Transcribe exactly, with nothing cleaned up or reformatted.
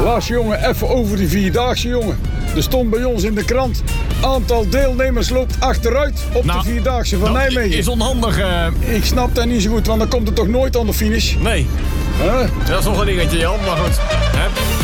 Lars, jongen, even over die Vierdaagse, jongen. Er stond bij ons in de krant... aantal deelnemers loopt achteruit op Nou, de Vierdaagse van nou, Nijmegen. Is onhandig. Uh... Ik snap dat niet zo goed, want dan komt het toch nooit aan de finish? Nee. Huh? Dat is nog een dingetje, Jan. Maar goed. Hè?